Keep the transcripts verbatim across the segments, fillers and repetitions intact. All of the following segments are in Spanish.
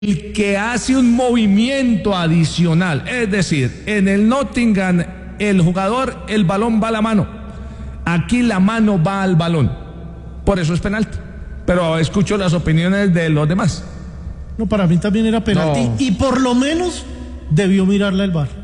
el que hace un movimiento adicional, es decir, en el Nottingham el jugador, el balón va a la mano, aquí la mano va al balón, por eso es penalti, pero escucho las opiniones de los demás. No, para mí también era penalti no. Y por lo menos debió mirarla el V A R.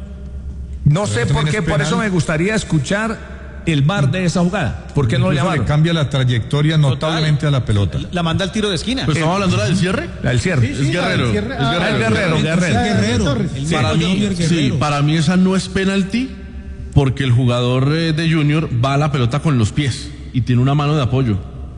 No sé por qué, por eso me gustaría escuchar el V A R de esa jugada. ¿Por qué no lo llamaron? Le cambia la trayectoria notablemente Total. a la pelota. La manda al tiro de esquina. Pues estamos hablando del cierre. La del cierre. Sí, sí, es Guerrero. El Guerrero. Ah, el Guerrero. Guerrero. Guerrero. Sí. Para mí, sí, para mí esa no es penalti porque el jugador de Junior va a la pelota con los pies y tiene una mano de apoyo.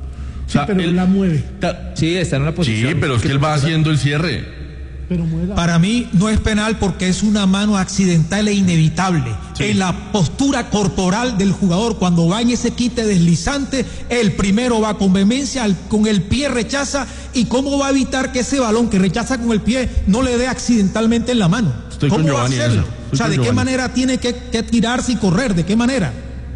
O sea, sí, pero él la mueve. Sí, está en una posición. Sí, pero es que él va haciendo el cierre. Pero mueve. Para mí no es penal porque es una mano accidental e inevitable. Sí. En la postura corporal del jugador, cuando va en ese quite deslizante, el primero va con vehemencia, con el pie rechaza. ¿Y cómo va a evitar que ese balón que rechaza con el pie no le dé accidentalmente en la mano? Estoy ¿Cómo con va Giovanni a hacerlo? Estoy o sea, ¿de Giovanni. qué manera tiene que, que tirarse y correr? ¿De qué manera?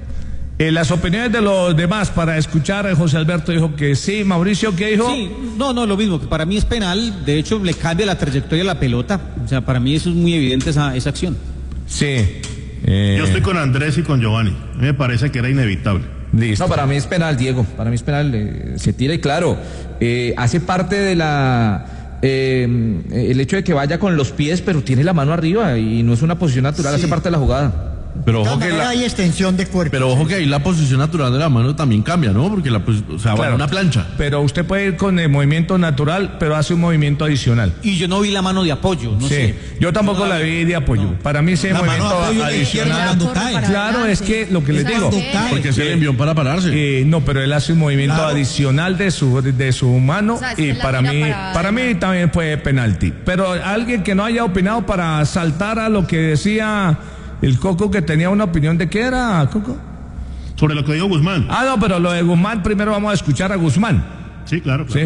Eh, las opiniones de los demás para escuchar, eh, José Alberto dijo que sí. Mauricio, ¿qué dijo? Sí, no, no, lo mismo, que para mí es penal, de hecho le cambia la trayectoria a la pelota, o sea, para mí eso es muy evidente esa, esa acción. Sí. Eh... Yo estoy con Andrés y con Giovanni, a mí me parece que era inevitable. Listo. No, para mí es penal, Diego, para mí es penal, eh, se tira y claro, eh, hace parte de la... Eh, el hecho de que vaya con los pies, pero tiene la mano arriba y no es una posición natural, sí. Hace parte de la jugada. Pero ojo que la, hay extensión de cuerpo. Pero ojo que ahí la posición natural de la mano también cambia, ¿no? Porque la o sea, claro, va una plancha. Pero usted puede ir con el movimiento natural, pero hace un movimiento adicional. Y yo no vi la mano de apoyo, no sí, sé. Yo tampoco no la vi de apoyo. No. Para mí ese movimiento adicional. Claro, es que lo que les digo. Porque se le envió para pararse. Eh, no, pero él hace un movimiento claro. adicional de su de su mano, o sea, y para mí para... para mí también fue penalti. Pero alguien que no haya opinado para saltar a lo que decía el Coco, que tenía una opinión de qué era, Coco. Sobre lo que dijo Guzmán. Ah, no, pero lo de Guzmán, primero vamos a escuchar a Guzmán. Sí, claro, claro. ¿Sí?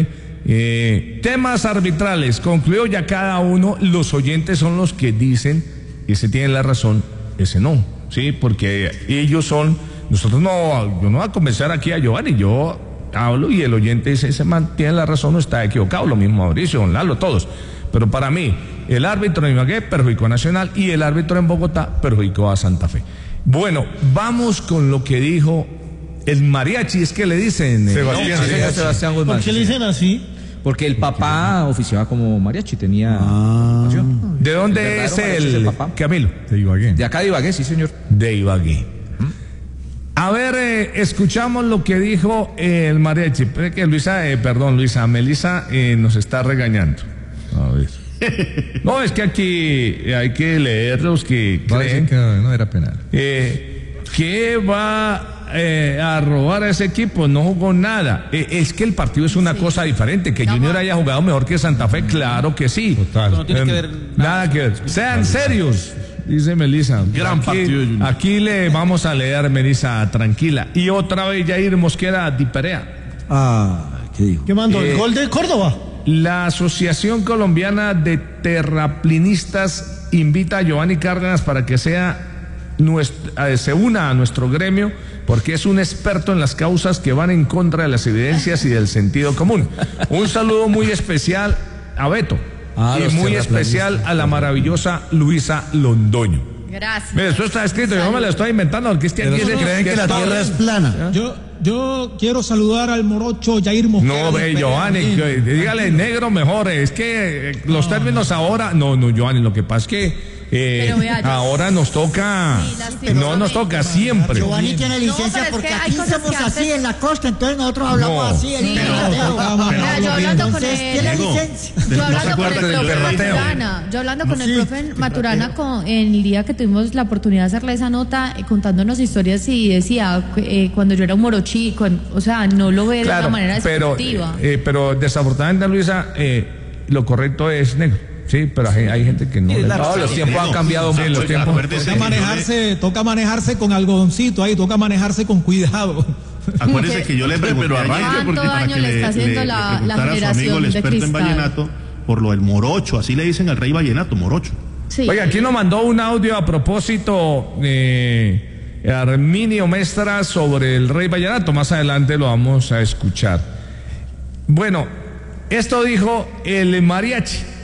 Eh, temas arbitrales, concluyo ya cada uno, los oyentes son los que dicen, ese tiene la razón, ese no, ¿sí? Porque ellos son, nosotros no, yo no voy a convencer aquí a Giovanni, yo hablo y el oyente dice, ese man tiene la razón o está equivocado, lo mismo Mauricio, Don Lalo, todos. Pero para mí, el árbitro en Ibagué perjudicó a Nacional y el árbitro en Bogotá perjudicó a Santa Fe. Bueno, vamos con lo que dijo el mariachi, es que le dicen... Sebastián, no, sí, Sebastián, Sebastián Guzmán. ¿Por qué le dicen así? Porque el papá oficiaba como mariachi, tenía... Ah. ¿De dónde es el, el papá? Camilo? De Ibagué. De acá de Ibagué, sí señor. De Ibagué. A ver, eh, escuchamos lo que dijo eh, el mariachi. Que Luisa, eh, perdón, Luisa, Melissa eh, nos está regañando. A ver. No, es que aquí hay que leer los que creen que no era penal. Eh, que va eh, a robar a ese equipo, no jugó nada. Eh, es que el partido es una sí. cosa diferente. Que Junior haya jugado mejor que Santa Fe, claro que sí. Total. No tiene eh, que ver nada, nada que ver. Sean serios, dice Melissa. Gran aquí, partido de Junior. Aquí le vamos a leer, Melissa, tranquila. Y otra vez Jair Mosquera Di Perea. Ah, ¿qué dijo? ¿Qué mandó? Eh, ¿El gol de Córdoba? La Asociación Colombiana de Terraplinistas invita a Giovanni Cárdenas para que sea nuestra, se una a nuestro gremio, porque es un experto en las causas que van en contra de las evidencias y del sentido común. Un saludo muy especial a Beto ah, y muy especial a la maravillosa Luisa Londoño. Gracias. Mira, esto está escrito, yo no me lo estoy inventando, porque este aquí se creen que, que la tierra es plana. Yo, yo quiero saludar al morocho Jair Mosquera. No, ve, Giovanni, que, dígale negro mejor, es que eh, los no, términos ahora, no, no, Giovanni, lo que pasa es que eh, vea, ahora nos toca, sí, no nos toca siempre. Giovanni tiene licencia no, porque aquí somos así antes... en la costa, entonces nosotros hablamos no, así. En sí, pero, yo hablando con el, tiene licencia. Yo hablando con el profe Maturana, yo hablando con el profe Maturana con, en el día que tuvimos la oportunidad de hacerle esa nota, eh, contándonos historias y decía, eh, cuando yo era un morochi, con, o sea, no lo ve claro, de una manera destructiva. Pero, eh, pero desafortunadamente, Luisa, eh, lo correcto es negro. Sí, pero hay, hay gente que no. Sí, no, los tiempos han cambiado mucho. Sí, los tiempos. Toca manejarse, toca manejarse con algodoncito ahí, toca manejarse con cuidado. Acuérdese que yo le pregunté pero ayer porque para que le, está haciendo le, la, le preguntara la a su amigo el experto en vallenato por lo del morocho, así le dicen al rey vallenato, morocho. Sí. Oiga, aquí nos mandó un audio a propósito de eh, Arminio Mestra sobre el rey vallenato, más adelante lo vamos a escuchar. Bueno, esto dijo el mariachi.